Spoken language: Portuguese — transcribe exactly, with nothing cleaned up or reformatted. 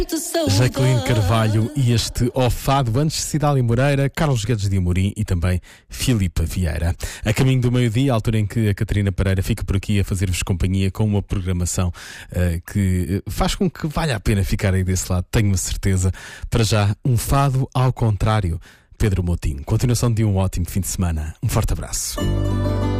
Jacqueline Carvalho e este Ó Fado, antes Cidália Moreira, Carlos Guedes de Amorim e também Filipa Vieira. A caminho do meio-dia, a altura em que a Catarina Pereira fica por aqui a fazer-vos companhia com uma programação uh, que faz com que valha a pena ficar aí desse lado, tenho a certeza. Para já, um fado ao contrário. Pedro Moutinho. Continuação de um ótimo fim de semana. Um forte abraço.